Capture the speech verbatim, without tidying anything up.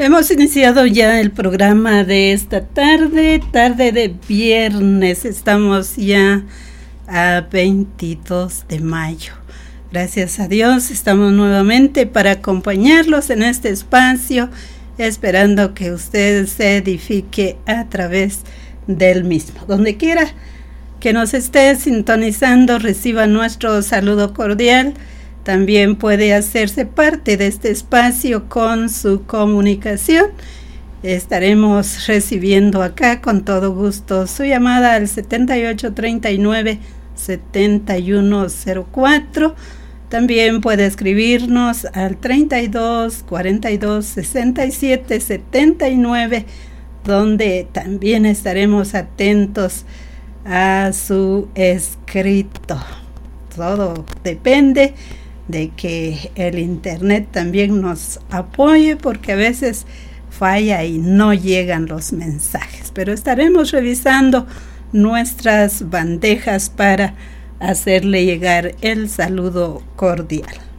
Hemos iniciado ya el programa de esta tarde, tarde de viernes. Estamos ya a veintidós de mayo. Gracias a Dios, estamos nuevamente para acompañarlos en este espacio, esperando que usted se edifique a través del mismo. Donde quiera que nos esté sintonizando, reciba nuestro saludo cordial. También puede hacerse parte de este espacio con su comunicación. Estaremos recibiendo acá con todo gusto su llamada al setenta y ocho treinta y nueve setenta y uno cero cuatro. También puede escribirnos al treinta y dos cuarenta y dos sesenta y siete setenta y nueve, donde también estaremos atentos a su escrito. Todo depende de que el internet también nos apoye, porque a veces falla y no llegan los mensajes, pero estaremos revisando nuestras bandejas para hacerle llegar el saludo cordial.